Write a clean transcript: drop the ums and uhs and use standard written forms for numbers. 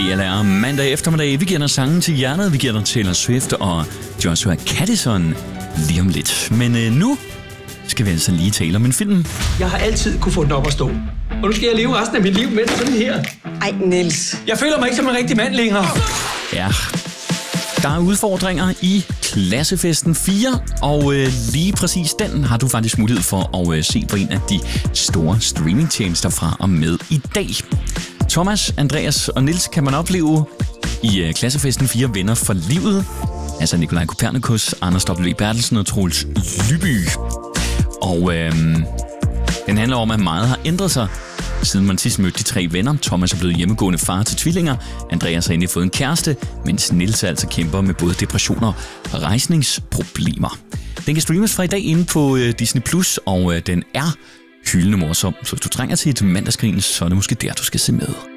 Det er mandag eftermiddag. Vi giver dig sangen til hjernet. Vi giver dig Taylor Swift og Joshua Caddison lige om lidt. Men nu skal vi altså lige tale om en film. Jeg har altid kunne få den op at stå. Og nu skal jeg leve resten af mit liv med sådan her. Ej, Niels. Jeg føler mig ikke som en rigtig mand længere. Ja, der er udfordringer i Klassefesten 4, og lige præcis den har du faktisk mulighed for at se på en af de store streamingtjenester fra og med i dag. Thomas, Andreas og Niels kan man opleve i Klassefesten 4 venner for livet. Altså Nikolaj Kopernikus, Anders W. Bertelsen og Troels Lyby. Og den handler om, at meget har ændret sig, siden man sidst mødte de 3 venner. Thomas er blevet hjemmegående far til tvillinger. Andreas har endelig fået en kæreste, mens Niels altså kæmper med både depressioner og rejsningsproblemer. Den kan streames fra i dag inde på Disney+, og den er hyldende morsom. Så hvis du trænger til et mandagsgrin, så er det måske der, du skal se med.